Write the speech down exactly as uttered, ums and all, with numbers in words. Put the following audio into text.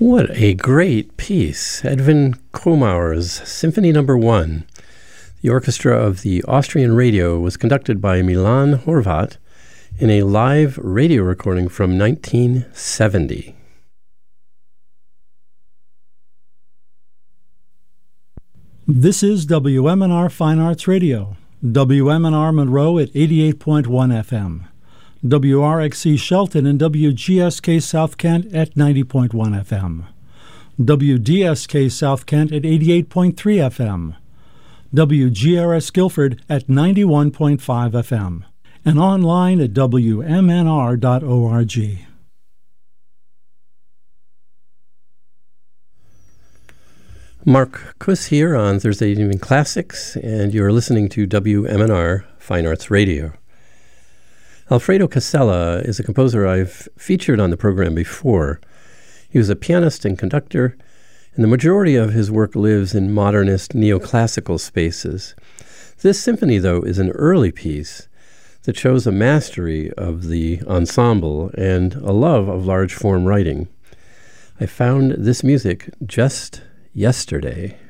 What a great piece. Edwin Kromauer's Symphony Number One. The orchestra of the Austrian radio was conducted by Milan Horvat in a live radio recording from nineteen seventy. This is W M N R Fine Arts Radio, W M N R Monroe at eighty-eight point one F M, W R X C Shelton and W G S K South Kent at ninety point one F M, W D S K South Kent at eighty-eight point three F M, W G R S Guilford at ninety-one point five F M, and online at W M N R dot org. Mark Kuss here on Thursday Evening Classics, and you're listening to W M N R Fine Arts Radio. Alfredo Casella is a composer I've featured on the program before. He was a pianist and conductor, and the majority of his work lives in modernist neoclassical spaces. This symphony, though, is an early piece that shows a mastery of the ensemble and a love of large-form writing. I found this music just yesterday.